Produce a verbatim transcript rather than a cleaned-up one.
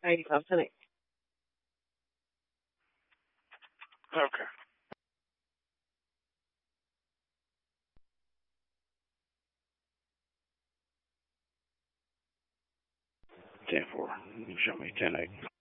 eighty-five, ten eight. Okay. ten four. You show me ten eight.